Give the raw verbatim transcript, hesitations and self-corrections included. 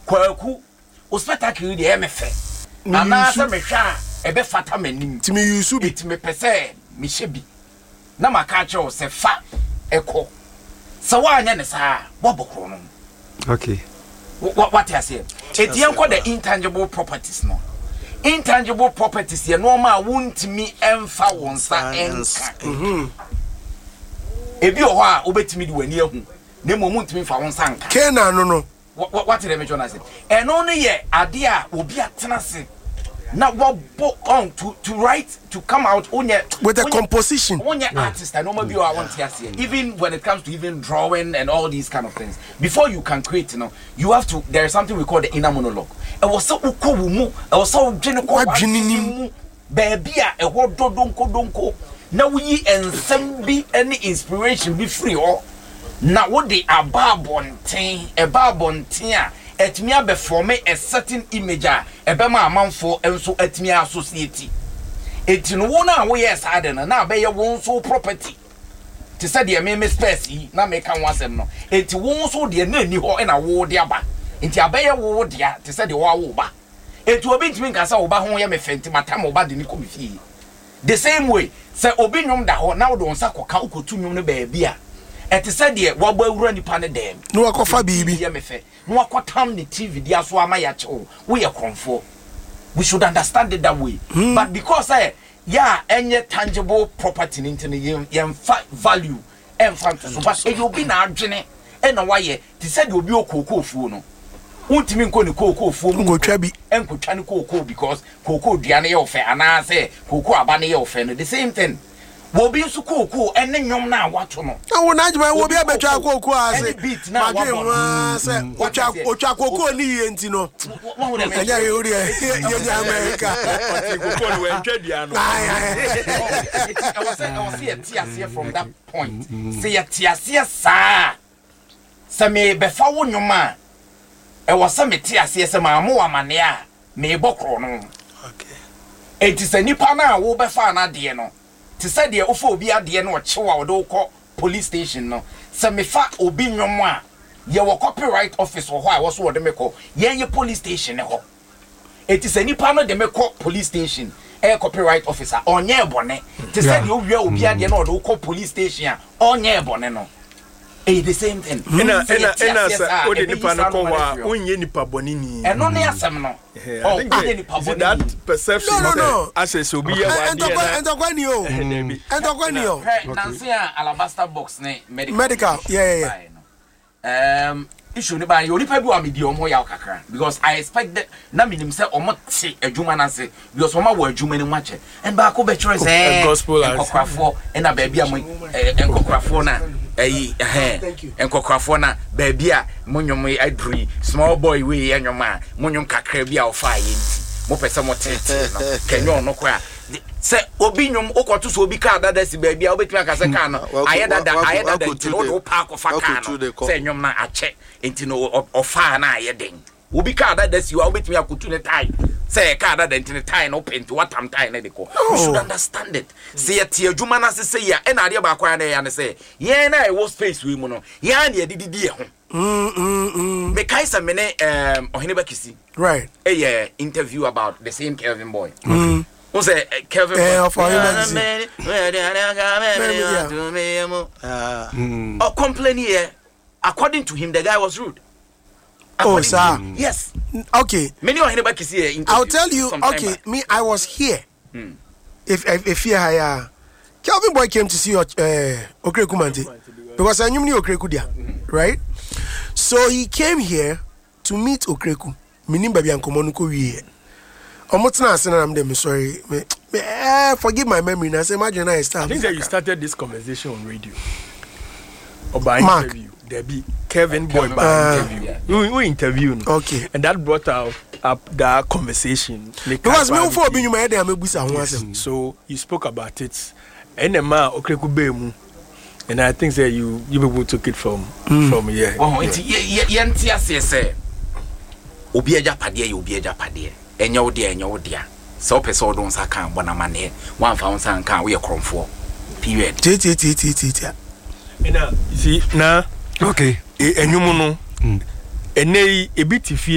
kwaku o spectacle de e me fe ana se me hwa e be fata manim timi yusu bi timi pese me hyebi na maka che o se fa eko se wa anya ne sa bobokro no okay what what you say etian ko the intangible properties no intangible properties ye no ma wontimi emfa wonsa enka mhm ebi o ho a obetimi de wani ahu na mo wontimi fa wonsa nka kena no no what what did I mention say e no no ye ade a obi atena se na what on to to write to come out onye with a composition onye artist and normal bio I want to say even when it comes to even drawing and all these kind of things before you can create you know you have to there is something we call the inner monologue e was so uko mu e was so dwene ko adwene baby a e ho dodonko donko na wuyi ensem bi any inspiration be free or na wo de ababonten e babonten a etimi abe form a certain image a ebe ma amanfo enso etimi associate etino wo na wo yes ade na na be ye won so property ti said de me me space yi na me kan wasem no eti won so de na ni ho na wo de aba enti abaye wo de a ti said de wo awo ba eti obi ntimi nka sa wo ba ho ye me fenti matam wo ba de ni ko me fie the same way say obi nyum da ho na wo don sa koka ukotu nyum no ba bia eti said de wo ba wura nipa ne dem no akofa bibi ye me fe no akotam the T V dia so ama ya chew we ye kromfo we should understand it that way mm. But because eh yeah any tangible property into the yen value and fantasy so but e you be na adwene e na waye ti said obi okoko fuo no untimi nko ni kokoko fuo mu ngotwa bi enkotwa ni kokoko because kokoko dua ne ye ofe ana say kokoko aba ne ye ofe no the same thing wo bi nso kokoko ene nyom na awato no na wo na adwuma wo bi abetwa kokoko ase ma dwe wa se otwa otwa kokoko ni ye nti no anya ye ori ye ye America kokoko no we ntwa no I was saying I was here tiasie from that point say ya tiasie sa sa me be fa wo nyoma e was say me tiasie se ma mo amane a me bokro no okay enti se nipa na wo be fa na de no ti said de ofo obi ade no ochewa wo do ko police station no se me fa obi nwomo a ye wo copyright office wo ho a wo so wo de me ko ye ye police station ne ho enti se nipa no de me ko police station e copyright officer onye ebone ti said de owi obi ade no do ko police station a onye ebone no eh the same thing ena ena ena sa o de nipa no ko wa onye nipa boni ni eno ne asem no oh onye nipa boni that perception no no access obi ya wa de na entokwani o entokwani o nansi alabaster box ne medical medical yeah yeah yeah um issue ne ba yo nipa bi wa me di omo ya kakra because I expect that na minim say omo te adwuma na se because omo wa adwuma ni mache and ba ko be chure say gospel enkokrafo na ba bia mo enkokrafo na eh eh enkokrafo na ba bia monwom aduri small boy we enwoma monwom kakra bia ofa ye nti mo pese mo tete no kenyo no kwa se obi nwom okoto so obi ka dada si ba bia obetumi aka se ka no ayedada ayedada nti no do pa akofa ka no se nwom na ache nti no ofa na ayeden obi ka dada si wa obetumi akotu ne tai say ka dada nti ne tai no penti watam tai na de ko you should understand it say yet adwuma na se say ya e na ade ba kwa na ya ne say ye na e wo space we mu no ya na edididi e ho mm mm mm me kai sa mene um ohene bakisi right eh yeah interview about the same Kelvin boy mm who say Kelvin eh of ohene oh complain here according to him the guy was rude. Oh, sir. Yes. Okay. Many of here. I'll tell you. Okay, back. Me, I was here. Hmm. If if if you hire, Kelvin boy came to see your uh, Okreku Mante because I knew you Okreku dia, right? So he came here to meet Okreku. Minim baby ankomo nuko wie. Omotina asena am dem sorry. Me, me, uh, forgive my memory. Now say imagine I start. I think that you started this conversation on radio. Or by interview. Debbie Kevin Boy by uh, interview. We, we interviewed. Okay. And that brought out up that conversation. Because me for being my idea, me so you spoke about it. And the man Okreku Bemu. And I think that you you people took it from mm. from here. Oh, it's yanti ase say. Obi eja pade obi eja pade. Enya wo dia enya wo dia. So pese wo don sa kan bona mane. Wan fa won san kan wo ye kromfo. Period. T t t t t. And uh, you see now. Okay. Enyumu no. Enei ebiti fie